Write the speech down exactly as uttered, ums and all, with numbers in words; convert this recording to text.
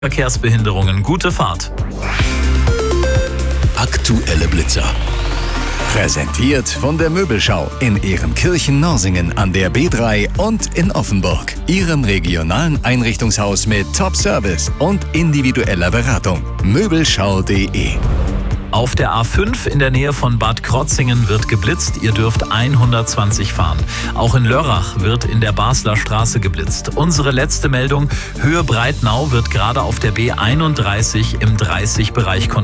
Verkehrsbehinderungen. Gute Fahrt. Aktuelle Blitzer. Präsentiert von der Möbelschau in Ehrenkirchen-Norsingen an der B drei und in Offenburg. Ihrem regionalen Einrichtungshaus mit Top-Service und individueller Beratung. Möbelschau punkt de. Auf der A fünf in der Nähe von Bad Krotzingen wird geblitzt. Ihr dürft hundertzwanzig fahren. Auch in Lörrach wird in der Basler Straße geblitzt. Unsere letzte Meldung: Höhe Breitnau wird gerade auf der B einunddreißig im dreißig Bereich kontrolliert.